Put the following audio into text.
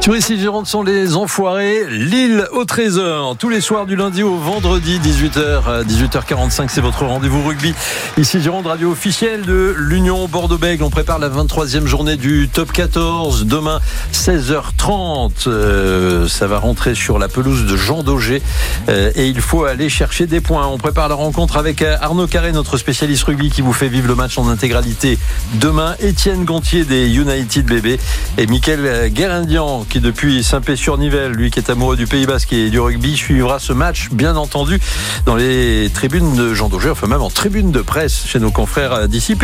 Sur ici Gironde sont les enfoirés, Lille au Trésor, tous les soirs du lundi au vendredi, 18h45, c'est votre rendez-vous rugby. Ici Gironde, radio officielle de l'Union Bordeaux-Bègles. On prépare la 23e journée du top 14. Demain, 16h30, ça va rentrer sur la pelouse de Jean Daugé et il faut aller chercher des points. On prépare la rencontre avec Arnaud Carré, notre spécialiste rugby qui vous fait vivre le match en intégralité demain. Étienne Gontier des United Bébés et Mickaël Guérindian qui depuis Saint-Pé-sur-Nivelle, lui qui est amoureux du Pays Basque et du rugby, suivra ce match bien entendu dans les tribunes de Jean Daugé, enfin même en tribune de presse chez nos confrères d'ici.